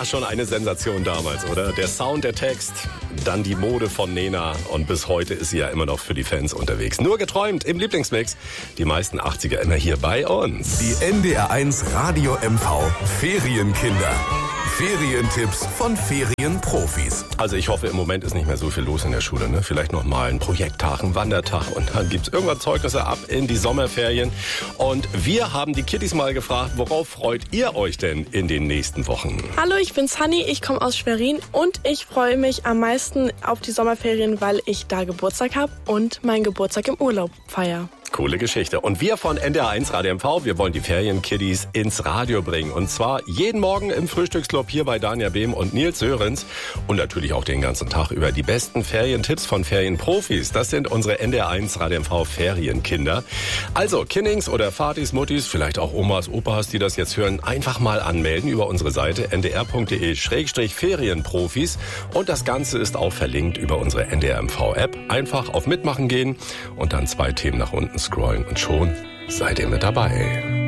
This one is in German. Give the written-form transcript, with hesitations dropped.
war schon eine Sensation damals, oder? Der Sound, der Text, dann die Mode von Nena und bis heute ist sie ja immer noch für die Fans unterwegs. Nur geträumt im Lieblingsmix. Die meisten 80er immer hier bei uns. Die NDR1 Radio MV Ferienkinder. Ferientipps von Ferienprofis. Also ich hoffe, im Moment ist nicht mehr so viel los in der Schule, ne? Vielleicht noch mal ein Projekttag, ein Wandertag und dann gibt's irgendwann Zeugnisse ab in die Sommerferien. Und wir haben die Kiddies mal gefragt, worauf freut ihr euch denn in den nächsten Wochen? Hallo, ich bin Sunny, ich komme aus Schwerin und ich freue mich am meisten auf die Sommerferien, weil ich da Geburtstag habe und meinen Geburtstag im Urlaub feiere. Coole Geschichte. Und wir von NDR1 Radio MV, wir wollen die Ferienkiddies ins Radio bringen. Und zwar jeden Morgen im Frühstücksclub hier bei Danja Behm und Nils Sörenz. Und natürlich auch den ganzen Tag über die besten Ferientipps von Ferienprofis. Das sind unsere NDR1 Radio MV Ferienkinder. Also Kinnings oder Vatis, Muttis, vielleicht auch Omas, Opas, die das jetzt hören, einfach mal anmelden über unsere Seite ndr.de/Ferienprofis. Und das Ganze ist auch verlinkt über unsere NDR MV App. Einfach auf Mitmachen gehen und dann 2 Themen nach unten scrollen und schon seid ihr mit dabei.